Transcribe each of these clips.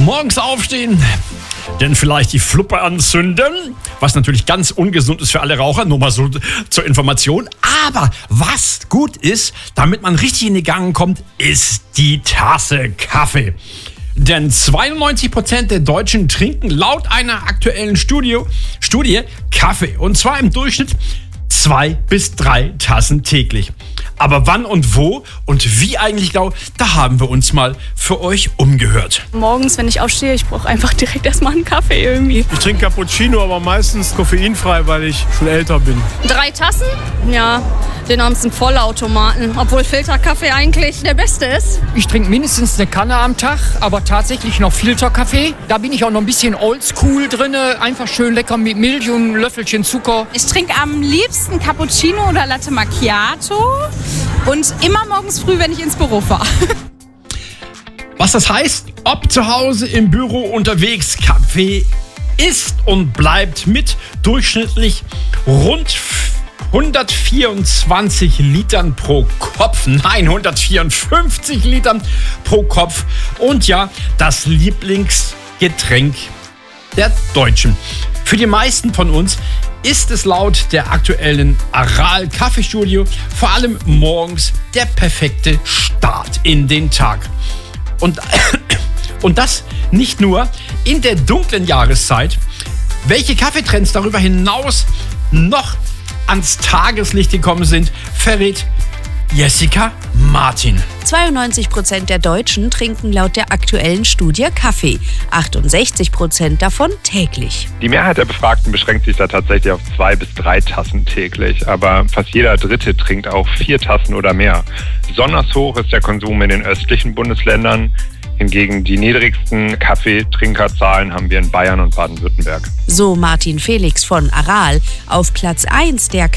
Morgens aufstehen, denn vielleicht die Fluppe anzünden, was natürlich ganz ungesund ist für alle Raucher, nur mal so zur Information. Aber was gut ist, damit man richtig in die Gang kommt, ist die Tasse Kaffee. Denn 92% der Deutschen trinken laut einer aktuellen Studie Kaffee. Und zwar im Durchschnitt 2 bis 3 Tassen täglich. Aber wann und wo und wie eigentlich genau, da haben wir uns mal für euch umgehört. Morgens, wenn ich aufstehe, ich brauche einfach direkt erstmal einen Kaffee irgendwie. Ich trinke Cappuccino, aber meistens koffeinfrei, weil ich schon älter bin. 3 Tassen? Ja, den haben einen Vollautomaten, obwohl Filterkaffee eigentlich der beste ist. Ich trinke mindestens eine Kanne am Tag, aber tatsächlich noch Filterkaffee. Da bin ich auch noch ein bisschen oldschool drin, einfach schön lecker mit Milch und ein Löffelchen Zucker. Ich trinke am liebsten Cappuccino oder Latte Macchiato und immer morgens früh, wenn ich ins Büro fahre. Was das heißt, ob zu Hause, im Büro, unterwegs, Kaffee ist und bleibt mit durchschnittlich rund 124 Litern pro Kopf, nein, 154 Litern pro Kopf und ja, das Lieblingsgetränk der Deutschen. Für die meisten von uns ist es laut der aktuellen Aral Kaffeestudio vor allem morgens der perfekte Start in den Tag. Und das nicht nur in der dunklen Jahreszeit. Welche Kaffeetrends darüber hinaus noch ans Tageslicht gekommen sind, verrät Jessica Martin. 92% der Deutschen trinken laut der aktuellen Studie Kaffee. 68% davon täglich. Die Mehrheit der Befragten beschränkt sich da tatsächlich auf 2 bis 3 Tassen täglich. Aber fast jeder Dritte trinkt auch 4 Tassen oder mehr. Besonders hoch ist der Konsum in den östlichen Bundesländern. Hingegen die niedrigsten Kaffeetrinkerzahlen haben wir in Bayern und Baden-Württemberg. So Martin Felix von Aral. Auf Platz 1 der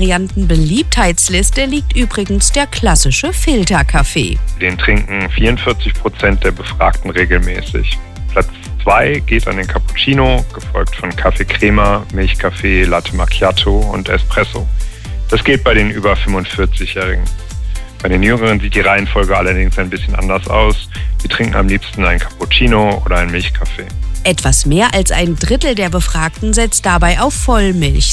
Kaffeevarianten-Beliebtheitsliste liegt übrigens der klassische Filterkaffee. Den trinken 44% der Befragten regelmäßig. Platz 2 geht an den Cappuccino, gefolgt von Kaffee Crema, Milchkaffee, Latte Macchiato und Espresso. Das geht bei den über 45-Jährigen. Bei den Jüngeren sieht die Reihenfolge allerdings ein bisschen anders aus. Sie trinken am liebsten einen Cappuccino oder einen Milchkaffee. Etwas mehr als ein Drittel der Befragten setzt dabei auf Vollmilch,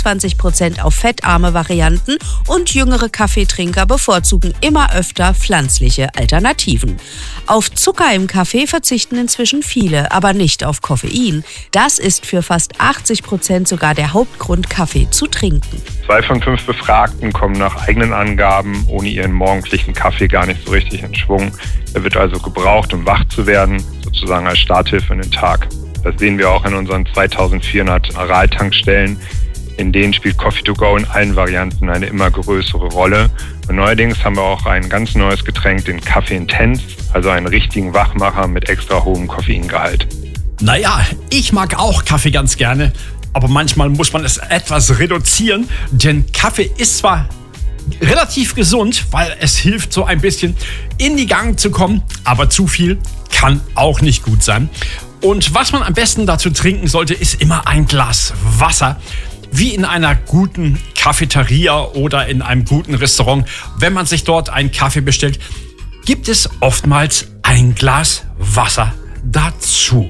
26% auf fettarme Varianten und jüngere Kaffeetrinker bevorzugen immer öfter pflanzliche Alternativen. Auf Zucker im Kaffee verzichten inzwischen viele, aber nicht auf Koffein. Das ist für fast 80% sogar der Hauptgrund, Kaffee zu trinken. 2 von 5 Befragten kommen nach eigenen Angaben ohne ihren morgendlichen Kaffee gar nicht so richtig in Schwung. Er wird also gebraucht, um wach zu werden, sozusagen als Starthilfe in den Tag. Das sehen wir auch in unseren 2400 Aral-Tankstellen. In denen spielt Coffee to go in allen Varianten eine immer größere Rolle. Und neuerdings haben wir auch ein ganz neues Getränk, den Kaffee Intense, also einen richtigen Wachmacher mit extra hohem Koffeingehalt. Naja, ich mag auch Kaffee ganz gerne, aber manchmal muss man es etwas reduzieren, denn Kaffee ist zwar relativ gesund, weil es hilft so ein bisschen in die Gang zu kommen, aber zu viel kann auch nicht gut sein. Und was man am besten dazu trinken sollte, ist immer ein Glas Wasser. Wie in einer guten Cafeteria oder in einem guten Restaurant. Wenn man sich dort einen Kaffee bestellt, gibt es oftmals ein Glas Wasser dazu.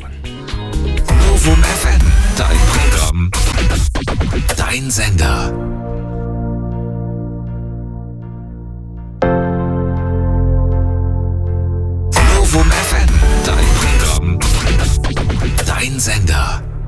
Novum FM, dein Programm, dein Sender. Novum FM, dein Programm, dein Sender.